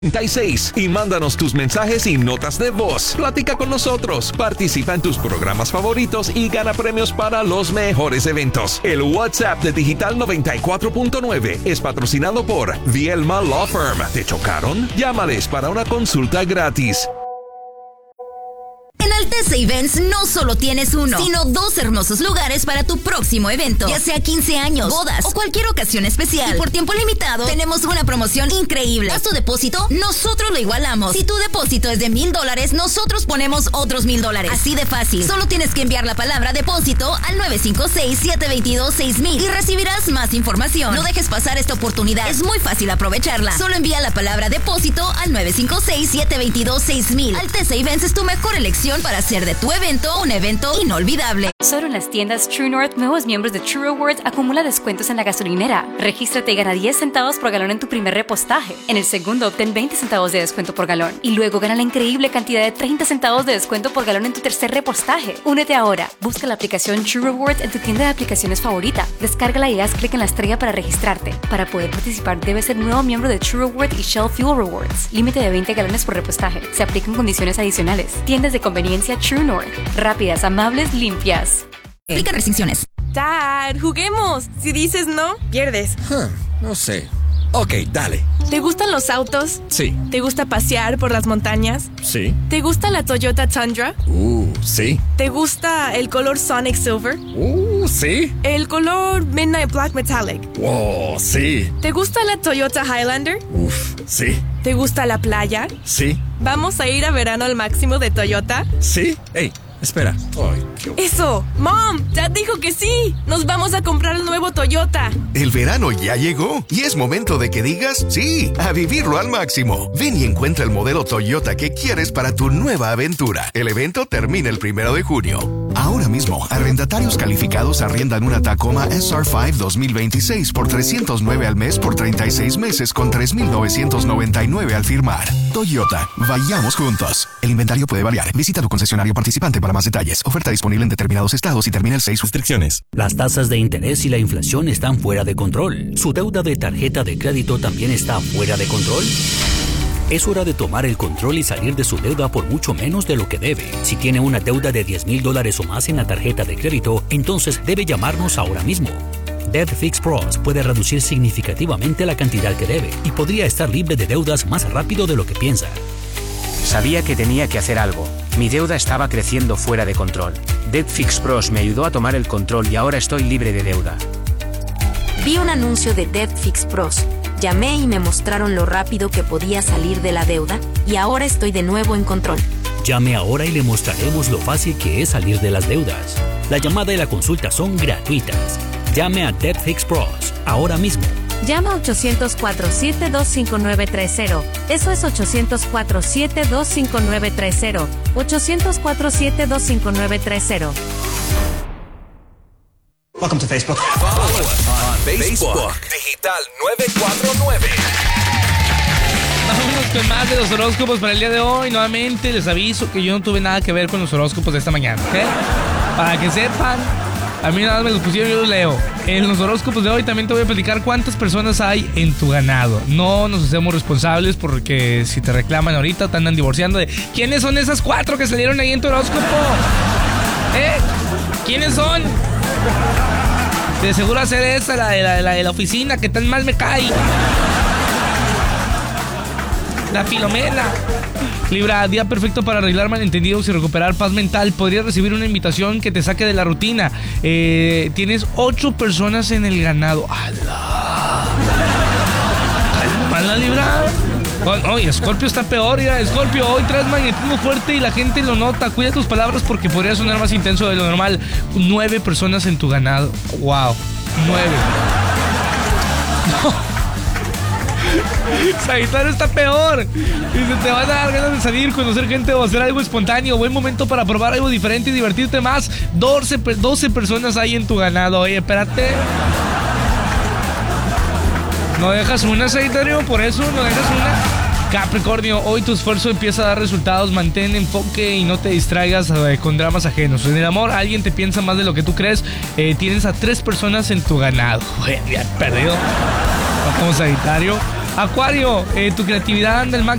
36 y mándanos tus mensajes y notas de voz. Platica con nosotros, participa en tus programas favoritos y gana premios para los mejores eventos. El WhatsApp de Digital 94.9 es patrocinado por Vielma Law Firm. ¿Te chocaron? Llámales para una consulta gratis. En Alteza Events no solo tienes uno, sino dos hermosos lugares para tu próximo evento, ya sea 15 años, bodas o cualquier ocasión especial. Y por tiempo limitado, tenemos una promoción increíble. ¿Haz tu depósito? Nosotros lo igualamos. Si tu depósito es de $1,000, nosotros ponemos otros $1,000. Así de fácil. Solo tienes que enviar la palabra depósito al 956-722-6000 y recibirás más información. No dejes pasar esta oportunidad. Es muy fácil aprovecharla. Solo envía la palabra depósito al 956-722-6000. Alteza Events es tu mejor elección para hacer de tu evento un evento inolvidable. Solo en las tiendas True North, nuevos miembros de True Rewards acumula descuentos en la gasolinera. Regístrate y gana 10 centavos por galón en tu primer repostaje. En el segundo, obtén 20 centavos de descuento por galón. Y luego gana la increíble cantidad de 30 centavos de descuento por galón en tu tercer repostaje. Únete ahora. Busca la aplicación True Rewards en tu tienda de aplicaciones favorita. Descárgala y haz clic en la estrella para registrarte. Para poder participar, debes ser nuevo miembro de True Rewards y Shell Fuel Rewards. Límite de 20 galones por repostaje. Se aplican condiciones adicionales. Tiendas de conveniencia True North. Rápidas, amables, limpias. Aplica restricciones. Dad, juguemos. Si dices no, pierdes. No sé. Ok, dale. ¿Te gustan los autos? Sí. ¿Te gusta pasear por las montañas? Sí. ¿Te gusta la Toyota Tundra? Sí. ¿Te gusta el color Sonic Silver? Sí. ¿El color Midnight Black Metallic? Wow, sí. ¿Te gusta la Toyota Highlander? Sí. ¿Te gusta la playa? Sí. ¿Vamos a ir a verano al máximo de Toyota? Sí. Hey, espera. ¡Eso! ¡Mom! ¡Dad dijo que sí! ¡Nos vamos a comprar el nuevo Toyota! El verano ya llegó y es momento de que digas sí a vivirlo al máximo. Ven y encuentra el modelo Toyota que quieres para tu nueva aventura. El evento termina el 1 de junio. Ahora mismo, arrendatarios calificados arriendan una Tacoma SR5 2026 por $309 al mes por 36 meses con $3,999 al firmar. Toyota, vayamos juntos. El inventario puede variar. Visita tu concesionario participante para más detalles. Oferta disponible en determinados estados y termina el 6. Restricciones. Las tasas de interés y la inflación están fuera de control. ¿Su deuda de tarjeta de crédito también está fuera de control? Es hora de tomar el control y salir de su deuda por mucho menos de lo que debe. Si tiene una deuda de $10,000 o más en la tarjeta de crédito, entonces debe llamarnos ahora mismo. Debt Fix Pros puede reducir significativamente la cantidad que debe y podría estar libre de deudas más rápido de lo que piensa. Sabía que tenía que hacer algo. Mi deuda estaba creciendo fuera de control. Debt Fix Pros me ayudó a tomar el control y ahora estoy libre de deuda. Vi un anuncio de Debt Fix Pros. Llamé y me mostraron lo rápido que podía salir de la deuda y ahora estoy de nuevo en control. Llame ahora y le mostraremos lo fácil que es salir de las deudas. La llamada y la consulta son gratuitas. Llame a Debt Fix Pros ahora mismo. Llama a 800-472-5930. Eso es 800-472-5930. 800-472-5930. Welcome to Facebook. Follow us on Facebook. Digital 949. Vámonos con más de los horóscopos para el día de hoy. Nuevamente les aviso que yo no tuve nada que ver con los horóscopos de esta mañana, ¿ok? Para que sepan, a mí nada más me los pusieron y yo los leo. En los horóscopos de hoy también te voy a platicar cuántas personas hay en tu ganado. No nos hacemos responsables porque si te reclaman ahorita te andan divorciando de ¿quiénes son esas 4 que salieron ahí en tu horóscopo? ¿Quiénes son? De seguro hacer esa, la de la oficina, que tan mal me cae. La Filomena. Libra, día perfecto para arreglar malentendidos y recuperar paz mental. Podrías recibir una invitación que te saque de la rutina. Tienes 8 personas en el ganado. ¡Hala! ¡Hala, Libra! Oye, Scorpio está peor, mira, Scorpio, hoy traes magnetismo fuerte y la gente lo nota. Cuida tus palabras porque podría sonar más intenso de lo normal. 9 personas en tu ganado. Wow, 9. No. Sagitario está peor. Dice, te van a dar ganas de salir, conocer gente o hacer algo espontáneo. Buen momento para probar algo diferente y divertirte más. 12 personas hay en tu ganado. Oye, espérate. No dejas una, Sagitario, por eso no dejas una. Capricornio, hoy tu esfuerzo empieza a dar resultados. Mantén enfoque y no te distraigas con dramas ajenos. En el amor, alguien te piensa más de lo que tú crees. Tienes a 3 personas en tu ganado. Ya he perdido. Vamos, Sagitario. Acuario, tu creatividad anda al máximo.